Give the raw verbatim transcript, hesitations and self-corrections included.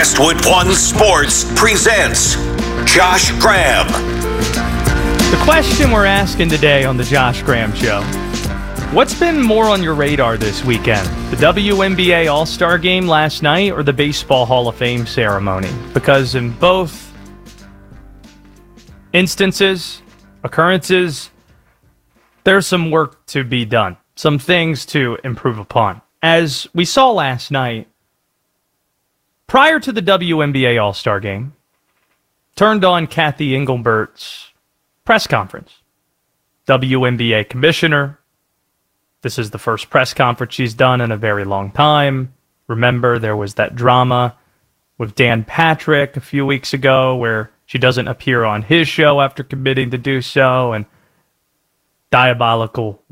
Westwood One Sports presents Josh Graham. The question we're asking today on the Josh Graham Show: what's been more on your radar this weekend? The W N B A All-Star Game last night or the Baseball Hall of Fame ceremony? Because in both instances, occurrences, there's some work to be done, some things to improve upon. As we saw last night, prior to the W N B A All-Star Game, turned on Kathy Engelbert's press conference. W N B A commissioner. This is the first press conference she's done in a very long time. Remember, there was that drama with Dan Patrick a few weeks ago where she doesn't appear on his show after committing to do so, and diabolical